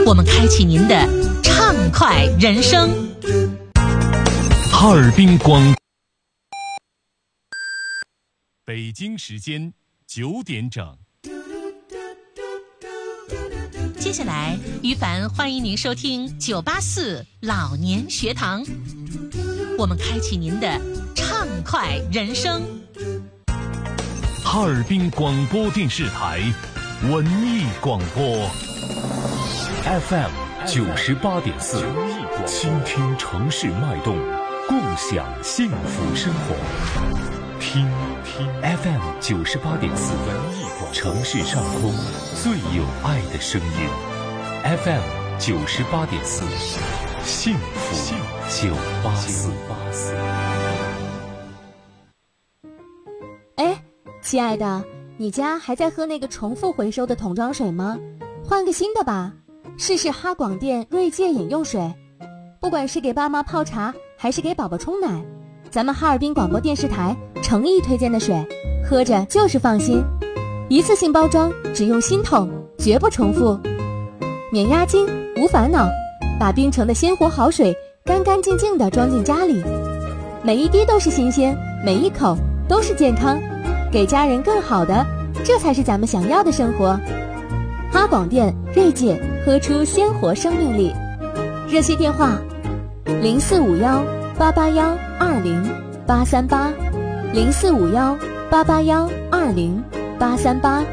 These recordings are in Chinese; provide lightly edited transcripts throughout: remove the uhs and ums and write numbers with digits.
我们开启您的畅快人生。 哈尔滨广，北京时间9点整。 接下来，于凡欢迎您收听984老年学堂，我们开启您的畅快人生。 哈尔滨广播电视台文艺广播 FM 98.4，倾听城市脉动，共享幸福生活。听 FM 98.4，城市上空最有爱的声音。FM 98.4，幸福984。 哎，亲爱的，你家还在喝那个重复回收的桶装水吗？换个新的吧，试试哈广电锐界饮用水。不管是给爸妈泡茶，还是给宝宝冲奶，咱们哈尔滨广播电视台诚意推荐的水，喝着就是放心。一次性包装，只用新桶，绝不重复，免押金，无烦恼，把冰城的鲜活好水干干净净地装进家里，每一滴都是新鲜，每一口都是健康，给家人更好的，这才是咱们想要的生活。哈广电锐界，喝出鲜活生命力。热线电话0451-881-20838，0451-881-20838。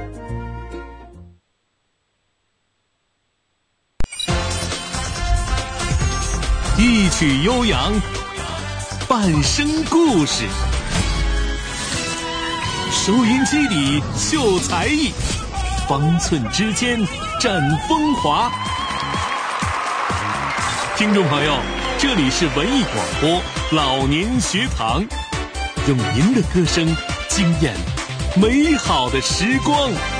一曲悠扬，半生故事，收音机里秀才艺，方寸之间展风华。听众朋友，这里是文艺广播老年学堂，用您的歌声惊艳美好的时光。